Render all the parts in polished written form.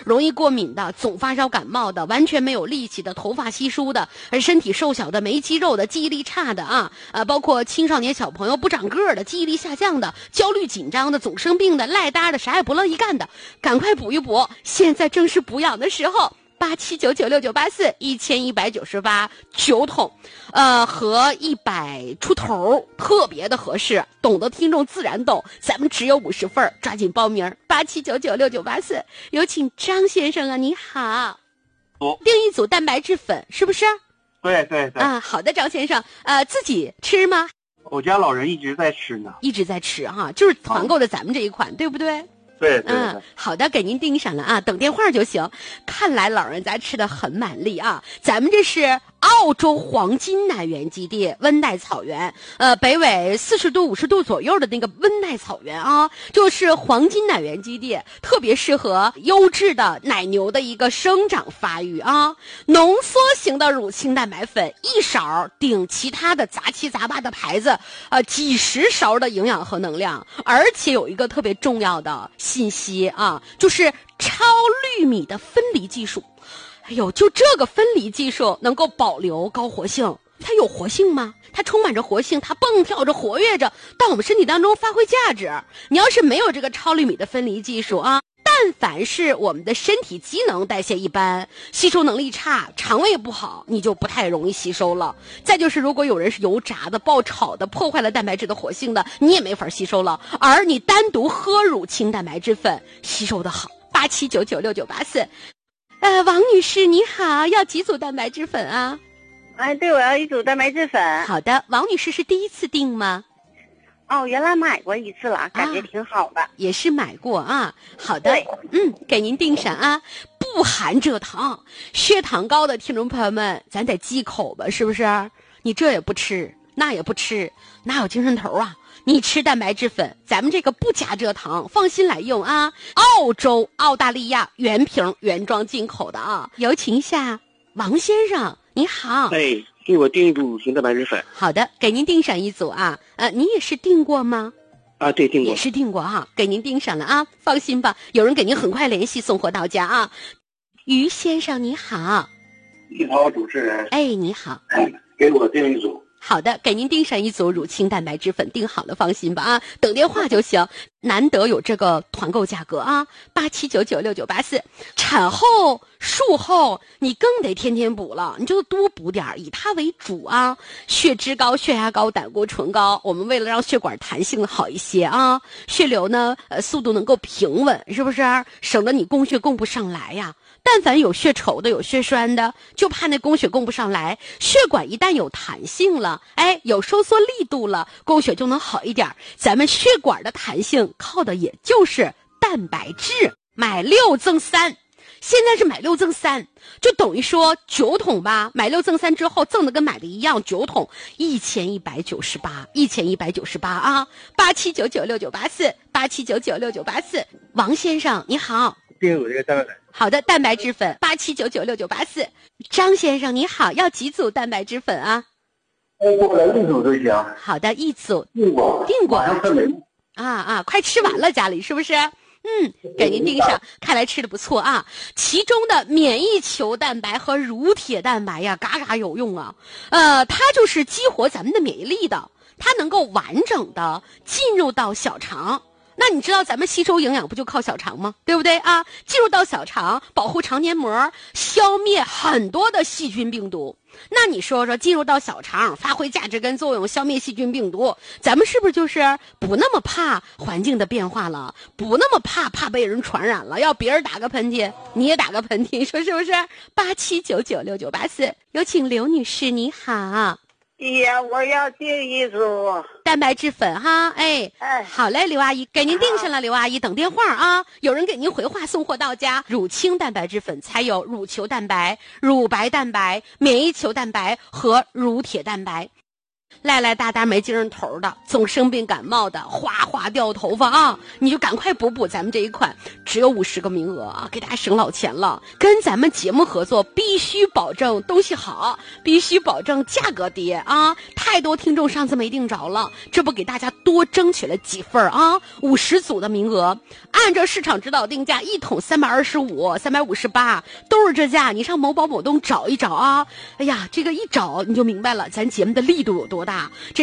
容易过敏的、总发烧感冒的、完全没有力气的、头发稀疏的、身体瘦小的、没肌肉的、记忆力差的包括青少年小朋友不长个的、记忆力下降的、焦虑紧张的、总生病的、赖搭的、啥也不乐意干的，赶快补一补，现在正是补养的时候。879969841198，9桶，和100出头，特别的合适，懂的听众自然懂。咱们只有50份，抓紧报名。87996984，有请张先生啊，你好。订一组蛋白质粉，是不是？ 对啊，好的，张先生，自己吃吗？ 我家老人一直在吃呢。 一直在吃哈，就是团购的咱们这一款，对不对？ 对， 好的，给您盯上了啊，等电话就行。看来老人家吃的很满力啊。咱们这是澳洲黄金奶源基地温带草原，北纬40度50度左右的那个温带草原啊，就是黄金奶源基地，特别适合优质的奶牛的一个生长发育啊。浓缩型的乳清蛋白粉，一勺顶其他的杂七杂八的牌子，几十勺的营养和能量，而且有一个特别重要的信息啊，就是超滤米的分离技术。哎呦，就这个分离技术能够保留高活性。它有活性吗？它充满着活性，它蹦跳着活跃着，到我们身体当中发挥价值。你要是没有这个超滤米的分离技术啊，但凡是我们的身体机能代谢一般，吸收能力差，肠胃不好，你就不太容易吸收了。再就是如果有人是油炸的、爆炒的，破坏了蛋白质的活性的，你也没法吸收了。而你单独喝乳清蛋白质粉，吸收的好。87996984，王女士你好，要几组蛋白质粉啊？ 哎，对，我要一组蛋白质粉。 好的，王女士是第一次订吗？ 哦，原来买过一次了，感觉挺好的。 也是买过啊。好的，给您订上啊，不含蔗糖，血糖高的听众朋友们，咱得忌口吧，是不是？你这也不吃，那也不吃，哪有精神头啊？你吃蛋白质粉，咱们这个不加蔗糖，放心来用啊。澳大利亚原瓶原装进口的啊。有请一下王先生，你好。 哎，给我订一组乳清蛋白质粉。 好的，给您订上一组啊。你也是订过吗？ 啊，对，订过。 也是订过哈，给您订上了啊，放心吧，有人给您很快联系送货到家啊。于先生你好。 你好，主持人。 哎，你好。 给我订一组。 好的，给您订上一组乳清蛋白质粉，订好了，放心吧啊，等电话就行。难得有这个团购价格啊，87996984。产后、术后你更得天天补了，你就多补点，以它为主啊。血脂高、血压高、胆固醇高，我们为了让血管弹性好一些啊，血流呢速度能够平稳，是不是？省得你供血供不上来呀。但凡有血稠的、有血栓的，就怕那供血供不上来。血管一旦有弹性了，有收缩力度了，供血就能好一点。咱们血管的弹性靠的也就是蛋白质，买6赠3。现在是买6赠3，就等于说9桶吧，买6赠3之后赠的跟买的一样，9桶1198，1198啊，87996984，87996984。王先生你好。 订我这个蛋白粉。 好的，蛋白质粉87996984。张先生你好，要几组蛋白质粉啊？ 我来1组就行。 好的1组。 订过马上分没快吃完了家里是不是？给您订上，看来吃的不错啊。其中的免疫球蛋白和乳铁蛋白呀，嘎嘎有用啊。它就是激活咱们的免疫力的，它能够完整的进入到小肠。那你知道咱们吸收营养不就靠小肠吗？对不对啊？进入到小肠，保护肠黏膜，消灭很多的细菌病毒。那你说说，进入到小肠，发挥价值跟作用，消灭细菌病毒，咱们是不是就是不那么怕环境的变化了？不那么怕被人传染了？要别人打个喷嚏，你也打个喷嚏，说是不是？87996984，有请刘女士，你好。 呀，我要订一组蛋白质粉哈，好嘞，刘阿姨，给您订上了，刘阿姨等电话啊，有人给您回话送货到家。乳清蛋白质粉才有乳球蛋白、乳白蛋白、免疫球蛋白和乳铁蛋白。 赖赖大大没精神头的，总生病感冒的，哗哗掉头发啊，你就赶快补咱们这一款，只有50个名额啊，给大家省老钱了。跟咱们节目合作，必须保证东西好，必须保证价格低啊！太多听众上次没订着了，这不给大家多争取了几份啊？50组的名额，按照市场指导定价，1桶325、358，都是这价。你上某宝某东找一找啊！哎呀，这个一找你就明白了，咱节目的力度有多大。这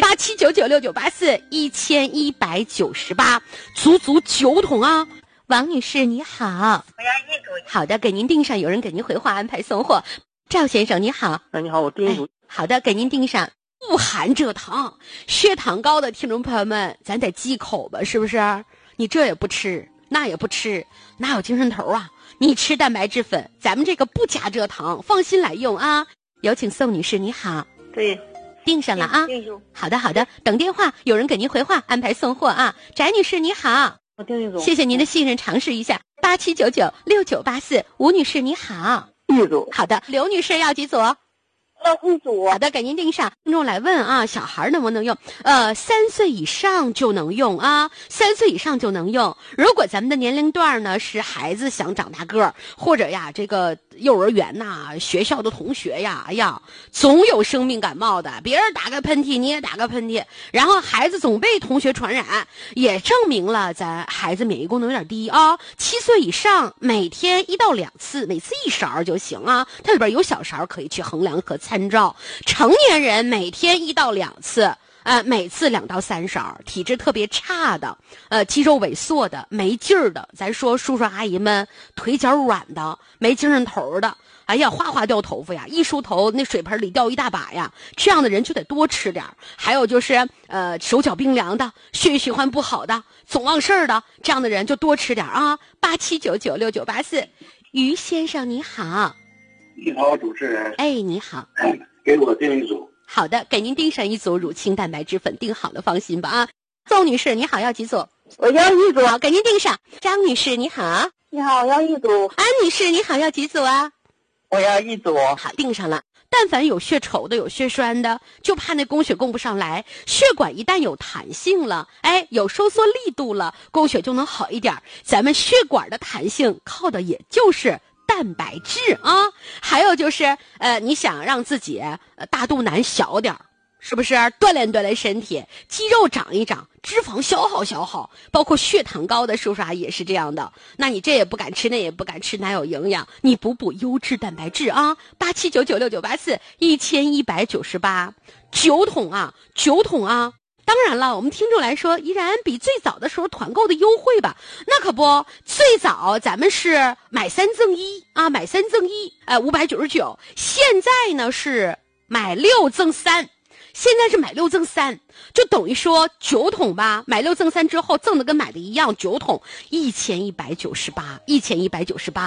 879969841198，足足9桶啊！王女士你好， 我要1组。 好的，给您订上，有人给您回话安排送货。赵先生你好， 你好，我订一组。 好的，给您订上。不含蔗糖，血糖高的听众朋友们，咱得忌口吧，是不是？你这也不吃，那也不吃，哪有精神头啊？你吃蛋白质粉，咱们这个不加蔗糖，放心来用啊。有请宋女士，你好， 对， 订上了啊。 订一组。 好的，等电话，有人给您回话安排送货啊。翟女士你好， 我订一组。 谢谢您的信任，尝试一下。87996984，吴女士你好， 一组。 好的，刘女士要几组？ 要1组。 好的，给您订上。听众来问啊，小孩能不能用？3岁以上就能用啊，3岁以上就能用。如果咱们的年龄段呢是孩子想长大个儿，或者呀这个幼儿园呐、学校的同学呀，哎呀，总有生病感冒的，别人打个喷嚏你也打个喷嚏，然后孩子总被同学传染，也证明了咱孩子免疫功能有点低啊。7岁以上每天1到2次，每次1勺就行啊，它里边有小勺可以去衡量和参照。成年人每天1到2次，每次2到3勺，体质特别差的，肌肉萎缩的，没劲儿的，咱说叔叔阿姨们腿脚软的，没精神头的，哎呀，哗哗掉头发呀，一梳头那水盆里掉一大把呀，这样的人就得多吃点。还有就是手脚冰凉的，血液循环不好的，总忘事儿的，这样的人就多吃点啊。87996984，于先生你好。 你好，主持人。 哎，你好。 给我订一组。 好的，给您订上1组乳清蛋白质粉，订好了放心吧啊。宋女士你好，要几组？ 我要1组。 好，给您订上。张女士你好， 你好，我要1组。 安女士你好，要几组啊？ 我要1组。 好，订上了。但凡有血稠的，有血栓的，就怕那供血供不上来。血管一旦有弹性了，哎，有收缩力度了，供血就能好一点。咱们血管的弹性靠的也就是蛋白质啊。还有就是你想让自己大肚腩小点儿，是不是锻炼锻炼身体，肌肉长一长，脂肪消耗，包括血糖高的叔叔阿姨也是这样的。那你这也不敢吃，那也不敢吃，哪有营养？你补优质蛋白质啊！879969841198，9桶啊，9桶啊！当然了，我们听众来说，依然比最早的时候团购的优惠吧？那可不，最早咱们是买3赠1啊，买3赠1，599。现在呢是买6赠3。现在是买6赠3，就等于说9桶吧，买6赠3之后赠的跟买的一样，9桶1198，1198。